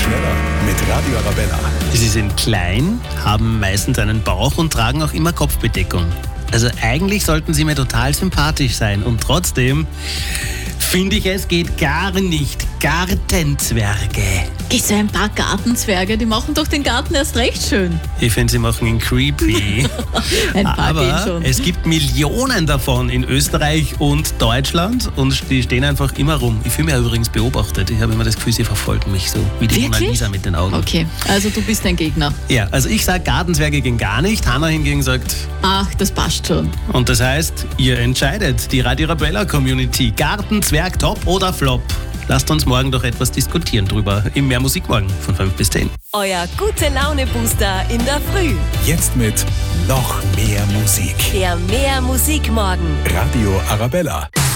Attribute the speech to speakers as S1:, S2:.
S1: schneller mit Radio Arabella.
S2: Sie sind klein, haben meistens einen Bauch und tragen auch immer Kopfbedeckung. Also eigentlich sollten sie mir total sympathisch sein und trotzdem finde ich, es geht gar nicht. Gartenzwerge.
S3: So ein paar Gartenzwerge, die machen doch den Garten erst recht schön.
S2: Ich finde, sie machen ihn creepy.
S3: Ein paar gehen
S2: Aber
S3: schon.
S2: es gibt Millionen davon in Österreich und Deutschland und die stehen einfach immer rum. Ich fühle mich übrigens beobachtet. Ich habe immer das Gefühl, sie verfolgen mich so, wie die Mona
S3: Wirklich?
S2: Lisa mit den Augen.
S3: Okay, also du bist ein Gegner.
S2: Ja, also ich sage, Gartenzwerge gehen gar nicht. Hanna hingegen sagt,
S3: Ach, das passt schon.
S2: und das heißt, ihr entscheidet, die Radio Arabella Community, Gartenzwerg top oder flop? Lasst uns morgen doch etwas diskutieren drüber im Mehr Musik morgen von 5 bis 10.
S4: Euer Gute-Laune-Booster in der Früh.
S1: Jetzt mit noch mehr Musik.
S4: Der Mehr Musik morgen.
S1: Radio Arabella.